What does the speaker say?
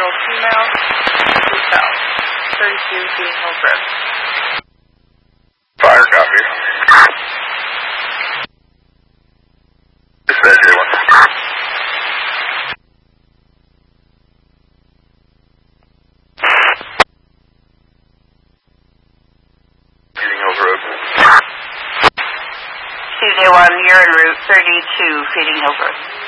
5-year-old female. Hotel. 32 Feeding Hills Road. Fire, copy. Dispatch A1. Feeding Hills Road. CJ1, you're en route 32 Feeding Hills Road.